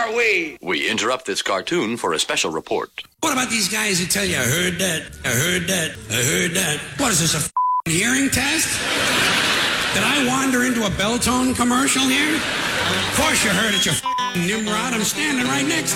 are we? We interrupt this cartoon for a special report. What about these guys who tell you, I heard that, I heard that, I heard that? What is this, a hearing test? Did I wander into a Beltone commercial here? Of course you heard it, you Nimrod. I'm standing right next